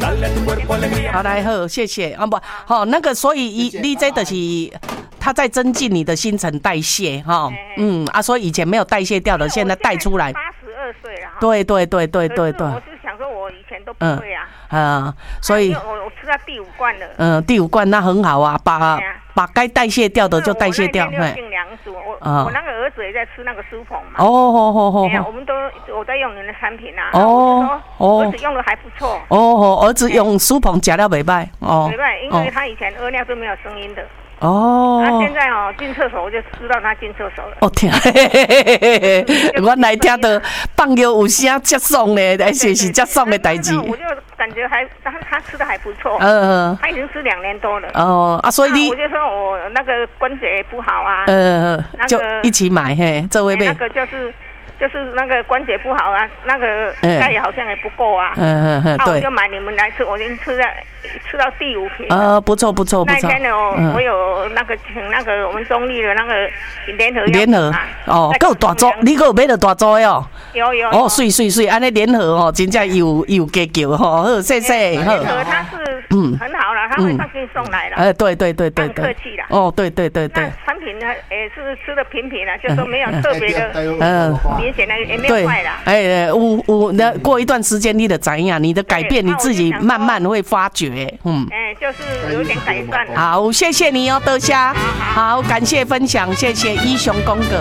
好来好，谢谢啊不好那个，所以你这就是它在增进你的新陈代谢哈，所以以前没有代谢掉的，现在带出来。 82岁了。 对。 我是想说，我以前都不会啊。 所以我吃到第5罐了。 第5罐那很好啊，把该代谢掉的就代谢掉。 我那天就进2组，我那个儿子也在吃那个舒鹏嘛。我在用你的产品啊。儿子用的还不错。 儿子用舒鹏吃了没败。 没败，因为他以前屙尿都没有声音的。他现在进厕所我就知道他进厕所了。 天，原来听到放药有声接送的，而且是接送的代志。 我就感觉他吃的还不错。他已经吃2年多了。 所以你我就说我那个关节不好啊。 就一起买嘿，这位妹。 那个就是那个关节不好啊，那个钙好像也不够啊。对。我就买你们来吃，我已经吃到第5瓶。 不错。 那天呢，我有那个请那个我们中立的那个联合。 够大组，你有买到大组的哦。 有。 水，安尼联合真正有加叫好，谢谢。 联合它是很好了，他会上去送来了。 对。 很客气啦。 对。 那产品呢，也是吃的平平啦，就说没有特别的。明显的也没有坏啦。 那过一段时间你就知影，你的改变你自己慢慢会发觉。 就是有点改善。 好，谢谢你哦，德霞。好，感谢分享，谢谢一雄公哥。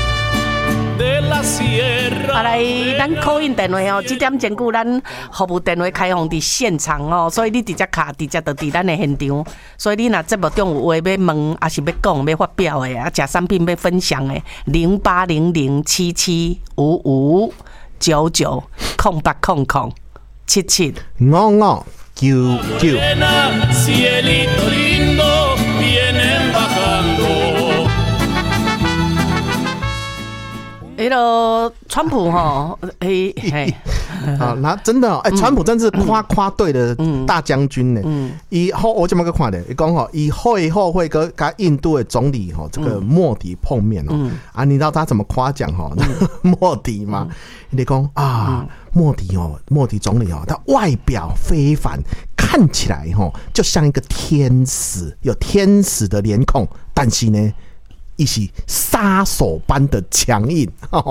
好来，咱 call in 电话哦，这点钟久咱服务电话开放伫现场哦，所以你直接卡，直接就伫咱的现场。所以你若节目中有话要问，还是要讲、要发表的，啊，食产品要分享的，0800775599775599。川普哈， 那真的川普真是夸对的大将军呢。以后我怎么个看的？伊讲以后会跟印度的总理这个莫迪碰面你知道他怎么夸奖莫迪吗？你讲莫迪总理他外表非凡，看起来就像一个天使，有天使的脸孔，但是呢。一起杀手般的强硬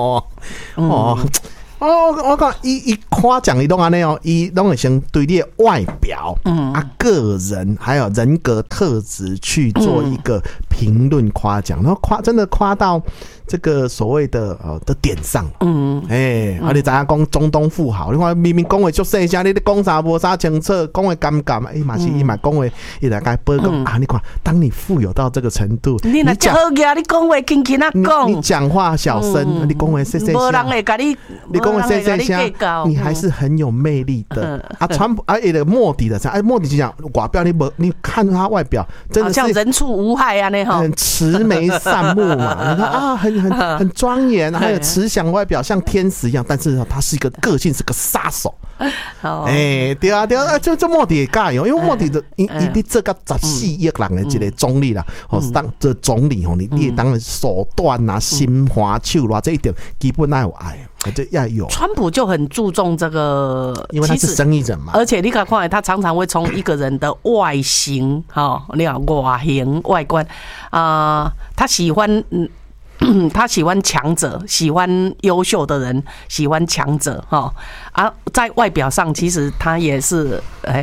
我讲伊夸奖你拢安尼伊拢会先对你的外表个人还有人格特质去做一个评论夸奖，然后真的夸到这个所谓的点上。你知影讲中东富豪，你看明明讲话足细声，你讲啥无啥清楚，讲话尴尬嘛？嘛是伊嘛讲话，伊来该报讲你看，当你富有到这个程度， 你讲好呀，你讲话轻轻啊讲， 你讲话小声，你讲话细细声， 无人会甲你讲话细细声，你还是很有魅力的。川普莫迪的莫迪就讲外表你看他外表真的是好像人畜无害啊， 很慈眉善目嘛，你看很庄严，还有慈祥外表，像天使一样，但是他是一个个性，是个杀手。对啊，这莫迪也尬用，因为莫迪的你这个14亿人的一个总理啦，当这总理你当然手段啊、心花手啊这一点基本要有爱。这要有。 川普就很注重这个， 因为他是生意人嘛。 而且你看，他常常会从一个人的外形，你看外形、外观，他喜欢。他喜欢强者，喜欢优秀的人，喜欢强者在外表上，其实他也是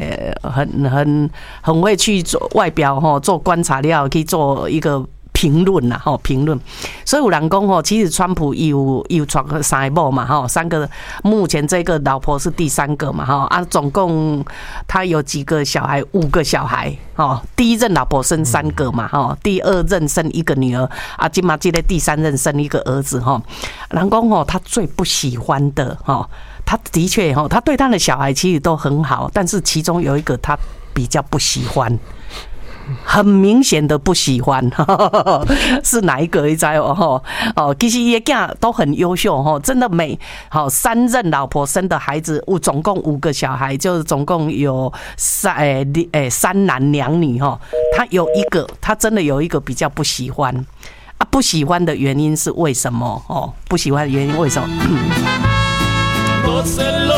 很会去做外表做观察料，可以做一个评论啦，评论。所以有人讲其实川普有娶3个某嘛，3个，目前这个老婆是第3个嘛，总共他有几个小孩？5个小孩，第一任老婆生3个嘛，第2任生1个女儿，现在这个第3任生1个儿子，人讲他最不喜欢的，他的确他对他的小孩其实都很好，但是其中有一个他比较不喜欢。很明显的不喜欢，是哪一个？你知其实他的孩子都很优秀，真的3任老婆生的孩子，总共5个小孩，就是总共有3男2女，他有一个，他真的有一个比较不喜欢，不喜欢的原因是为什么？不喜欢的原因为什么？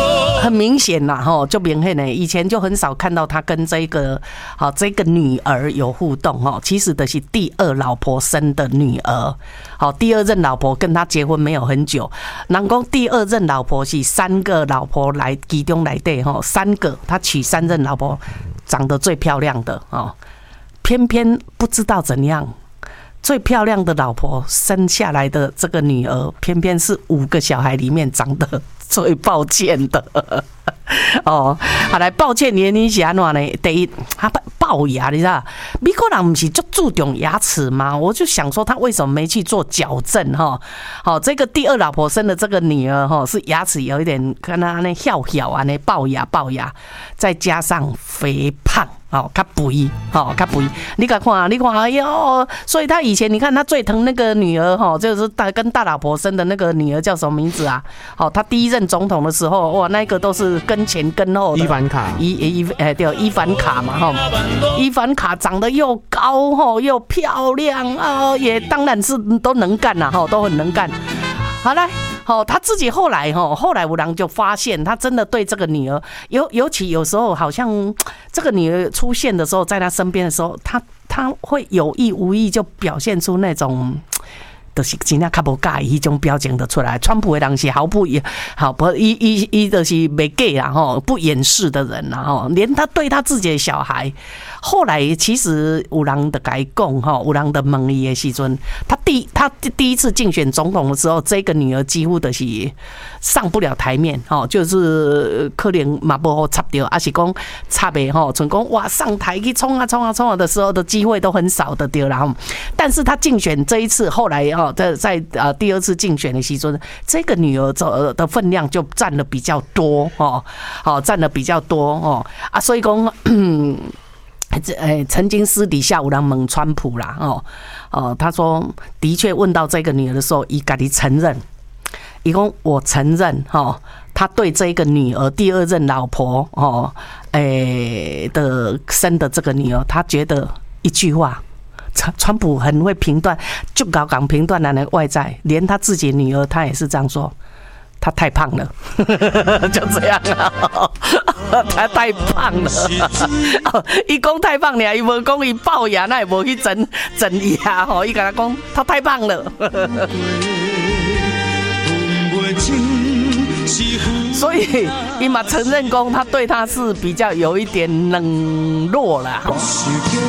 很明显啦，就明显的，以前就很少看到他跟这个女儿有互动，其实的是第二老婆生的女儿，第二任老婆跟他结婚没有很久，人讲第二任老婆是3个老婆来其中来对，3个他娶3任老婆，长得最漂亮的偏偏不知道怎样。最漂亮的老婆生下来的这个女儿，偏偏是5个小孩里面长得最抱歉的。好来，抱歉原因是安怎呢？第一，他龅牙，你知道，美国人不是就注重牙齿吗？我就想说，他为什么没去做矫正？这个第二老婆生的这个女儿是牙齿有一点跟他那翘啊，那龅牙，再加上肥胖。较肥，较肥。你看，哎呦，所以他以前你看他最疼那个女儿就是跟大老婆生的那个女儿叫什么名字啊？他第一任总统的时候，哇，那个都是跟前跟后的。 伊凡卡， 对，伊凡卡嘛，伊凡卡长得又高又漂亮啊，也当然是都能干啦，都很能干。好来。他自己后来有人就发现，他真的对这个女儿，尤其有时候好像这个女儿出现的时候，在他身边的时候，他会有意无意就表现出那种。就是真正较无介意迄种表情就出来，川普的人是毫不伊就是袂假啦不掩饰的人啦连他对他自己的小孩，后来其实有人就甲伊讲有人就问伊的时阵，他第一次竞选总统的时候，这个女儿几乎就是上不了台面就是可能嘛无好插到，还是讲插的纯讲哇上台去冲啊的时候的机会都很少的对啦。但是他竞选这一次后来在第二次竞选的时阵，这个女儿的分量就占了比较多占了比较多所以讲曾经私底下有人问川普啦他说的确问到这个女儿的时候，伊自己承认，伊说我承认他对这个女儿第二任老婆的生的这个女儿，他觉得一句话。川普很会评断，就搞评断人的外在，连他自己女儿，他也是这样说，他太胖了，就这样啊，他太胖了。伊讲太胖了，伊无讲伊龅牙，那也无去整牙伊跟他讲他太胖了。所以伊嘛承认讲他对他是比较有一点冷落啦。